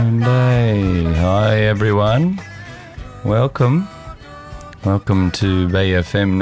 Monday. Hi everyone. Welcome to Bay FM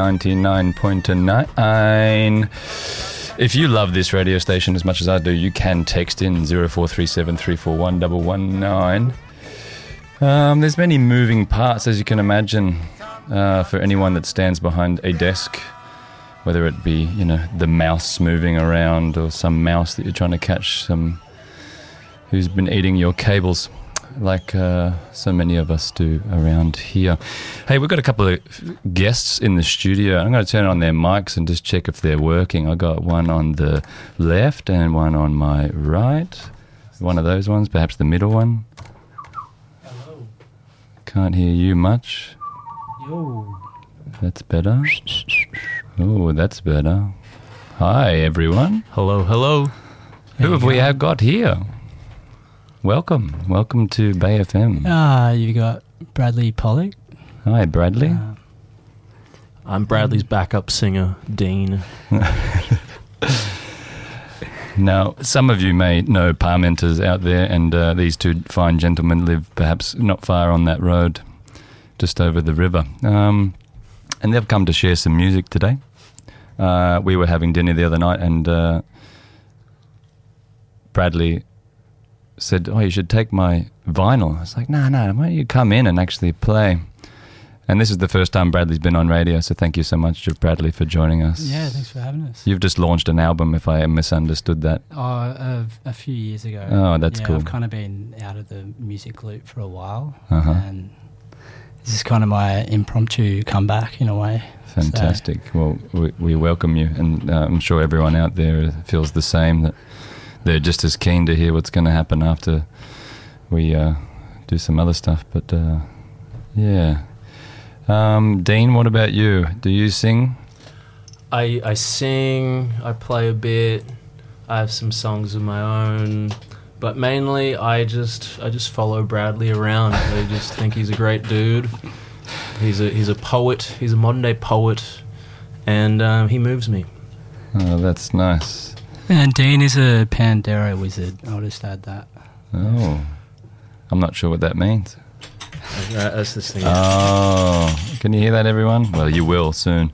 99.9. If you love this radio station as much as I do, you can text in 0437 341 119. There's many moving parts, as you can imagine, for anyone that stands behind a desk, whether it be, the mouse moving around or some mouse that you're trying to catch, who's been eating your cables, like so many of us do around here. Hey, we've got a couple of guests in the studio. I'm going to turn on their mics and just check if they're working. I got one on the left and one on my right. One of those ones, perhaps the middle one. Hello. Can't hear you much. Yo. That's better. Oh, that's better. Hi, everyone. Hello, hello. Who have we got here? Welcome to Bay FM. You got Bradley Pollock. Hi, Bradley. I'm Bradley's backup singer, Dean. Now, some of you may know Parmenters out there, and these two fine gentlemen live perhaps not far on that road, just over the river. And they've come to share some music today. We were having dinner the other night, and Bradley said, "Oh, you should take my vinyl." I was like, no, why don't you come in and actually play? And this is the first time Bradley's been on radio, so thank you so much, Bradley, for joining us. Yeah, thanks for having us. You've just launched an album, if I misunderstood that. A few years ago. Oh, that's cool. I've kind of been out of the music loop for a while, and this is kind of my impromptu comeback in a way. Fantastic. So. Well, we welcome you, and I'm sure everyone out there feels the same, that they're just as keen to hear what's going to happen after we do some other stuff. But, yeah. Dean, what about you? Do you sing? I sing, I play a bit, I have some songs of my own, but mainly I just follow Bradley around. I just think he's a great dude. He's a poet, he's a modern day poet, and he moves me. Oh, that's nice. And Dean is a Pandera wizard. I'll just add that. Oh, I'm not sure what that means. That's this thing. Oh, can you hear that, everyone? Well, you will soon.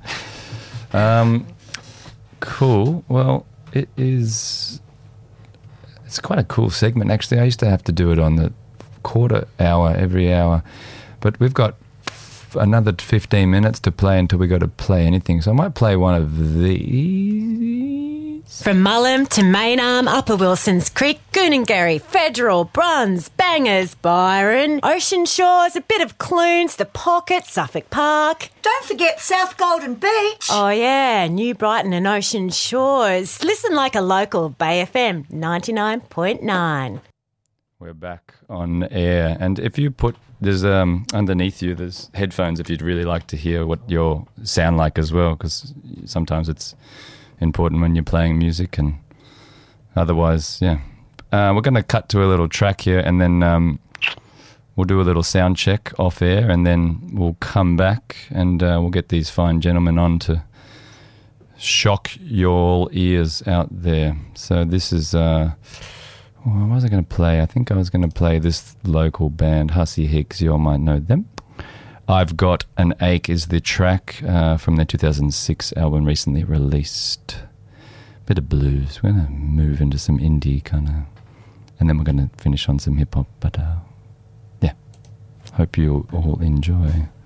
Cool. Well, it's quite a cool segment, actually. I used to have to do it on the quarter hour, every hour. But we've got another 15 minutes to play until we got to play anything. So I might play one of these. From Mullum to Maynarm, Upper Wilsons Creek, Goonangarry, Federal, Bruns, Bangers, Byron, Ocean Shores, a bit of Clunes, The Pocket, Suffolk Park. Don't forget South Golden Beach. Oh yeah, New Brighton and Ocean Shores. Listen like a local, Bay FM 99.9. We're back on air, and if you there's underneath you, there's headphones if you'd really like to hear what you sound like as well, because sometimes it's important when you're playing music, and otherwise, yeah. We're going to cut to a little track here, and then we'll do a little sound check off air, and then we'll come back and we'll get these fine gentlemen on to shock your ears out there. So this is, what was I going to play? I think I was going to play this local band, Hussey Hicks. You all might know them. I've Got an Ache is the track from their 2006 album, recently released. Bit of blues. We're going to move into some indie kind of, and then we're going to finish on some hip-hop. But, yeah, hope you all enjoy.